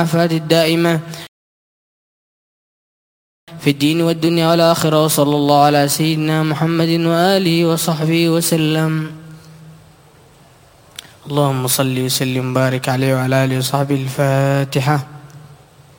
والعافية الدائمة في الدين والدنيا والآخرة. وصلى الله على سيدنا محمد وآله وصحبه وسلم. اللهم صل وسلم وبارك عليه وعلى آله وصحبه. الفاتحة.